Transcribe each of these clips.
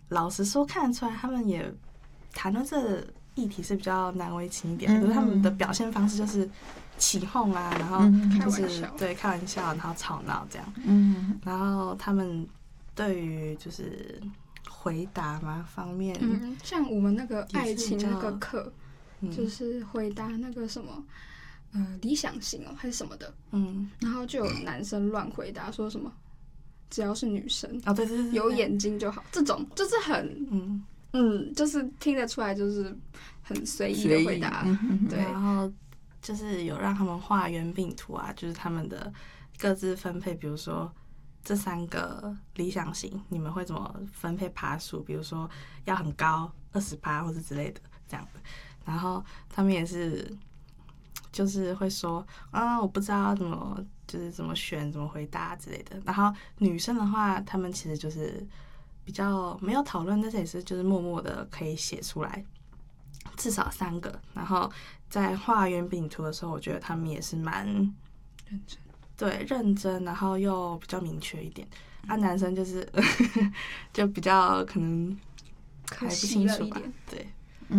老实说看得出来，他们也谈论这议题是比较难为情一点的，就是他们的表现方式就是起哄啊，然后就是对开玩笑，然后吵闹这样。然后他们对于就是回答嘛方面， 像我们那个爱情那个课，就是回答那个什么理想型还是什么的，然后就有男生乱回答说什么只要是女生对， 有眼睛就好，这种就是很就是听得出来就是很随意的回答，对， 然后就是有让他们画圆饼图啊，就是他们的各自分配，比如说这3个理想型，你们会怎么分配趴数？比如说要很高20%或者之类的这样的。然后他们也是就是会说我不知道怎么选怎么回答之类的。然后女生的话，他们其实就是比较没有讨论，但是也是就是默默的可以写出来至少3个。然后在画圆饼图的时候，我觉得他们也是蛮认真， 对，认真，然后又比较明确一点。男生就是就比较可能还不清楚吧，对，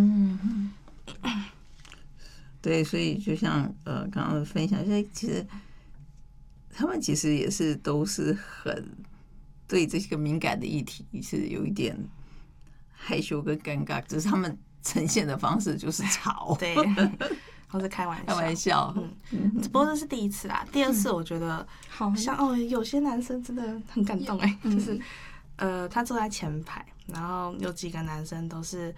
对，所以就像刚刚分享，其实他们其实也是都是很对这个敏感的议题是有一点害羞跟尴尬，只是他们呈现的方式就是吵， 对，或是开玩笑， 不过这是第一次啦。第2次我觉得像有些男生真的很感动就是他坐在前排，然后有几个男生都是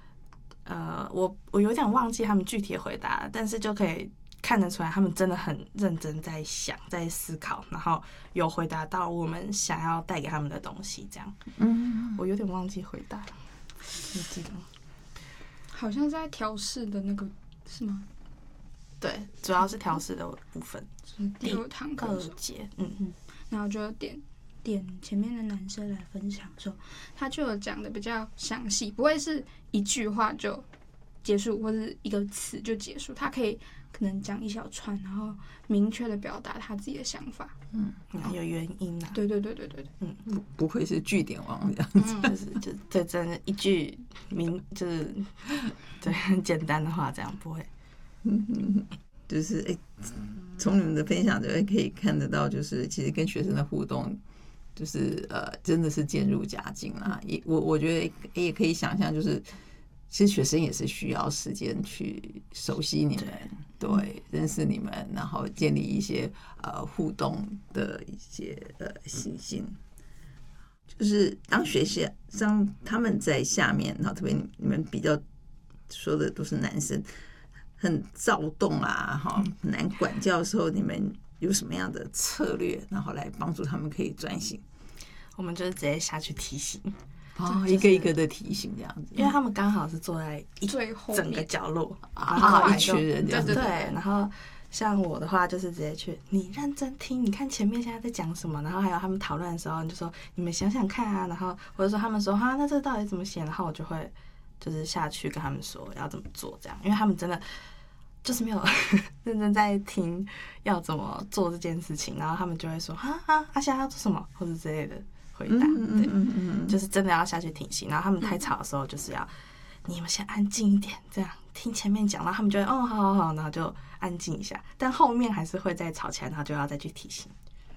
我有点忘记他们具体的回答，但是就可以看得出来他们真的很认真在想在思考，然后有回答到我们想要带给他们的东西这样。我有点忘记回答，你记得吗？ 好像在调试的那个是吗？ 对，主要是调试的部分， 第2堂课 2节， 然后就点前面的男生来分享的时候，他就有讲的比较详细，不会是一句话就结束，或是一个词就结束，他可能讲一小串，然后明确的表达他自己的想法， 有原因啊， 对， 不愧是句点王这样子，就真的一句就是对很简单的话，这样不会。 就是从你们的分享就可以看得到，就是其实跟学生的互动，就是真的是渐入佳境啦。我觉得也可以想象，就是其实学生也是需要时间去熟悉你们，对，认识你们，然后建立一些互动的一些习性。就是当学习上他们在下面，然后特别你们比较说的都是男生。很躁动啊，很难管教的时候，你们有什么样的策略，然后来帮助他们可以专心？ 我们就是直接下去提醒， 一个一个的提醒这样子， 因为他们刚好是坐在整个角落，然后一群人这样子， 对，然后像我的话就是直接去，你认真听，你看前面现在在讲什么，然后还有他们讨论的时候，你就说你们想想看啊，然后或者说他们说那这到底怎么写，然后我就会就是下去跟他们说要怎么做这样，因为他们真的就是没有认真在听要怎么做这件事情，然后他们就会说现在要做什么或者之类的回答，对，就是真的要下去听信，然后他们太吵的时候就是要你们先安静一点，这样听前面讲，然后他们就会好，然后就安静一下，但后面还是会再吵起来，然后就要再去提醒。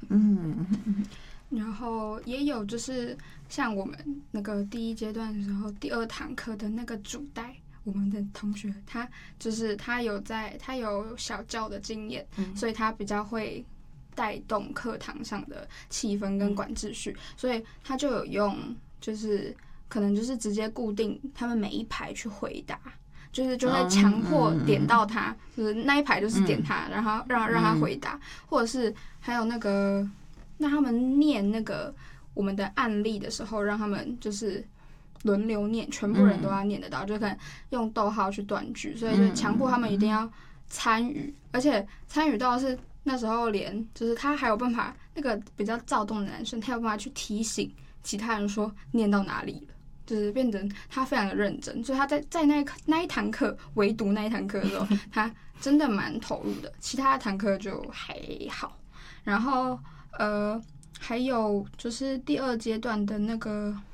然后也有就是像我们那个第1阶段的时候，第2堂课的那个主带我们的同学，他有小教的经验，所以他比较会带动课堂上的气氛跟管秩序，所以他就有用就是可能就是直接固定他们每一排去回答，就会强迫点到他，就是那一排就是点他，然后让他回答，或者是还有那个让他们念那个我们的案例的时候，让他们就是轮流念，全部人都要念得到，就可能用逗号去断句，所以就强迫他们一定要参与，而且参与到是那时候连就是他还有办法，那个比较躁动的男生，他有办法去提醒其他人说念到哪里了，就是变成他非常的认真，所以他在那一堂课，唯独那一堂课的时候，他真的蛮投入的，其他堂课就还好。然后还有就是第2阶段的那个